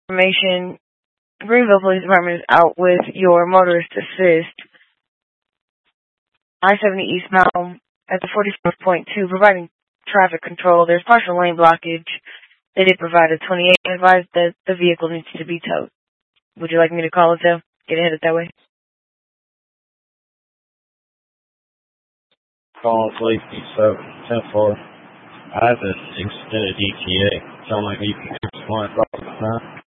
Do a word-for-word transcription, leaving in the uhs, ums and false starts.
information, Greenville Police Department is out with your motorist assist. I seventy eastbound at the forty-four point two, providing traffic control. There's partial lane blockage. They did provide a twenty-eight and advised that the vehicle needs to be towed. Would you like me to call it to get ahead of that way? Call safety seven ten four. I have an extended E T A. Sound like you can explain about the time.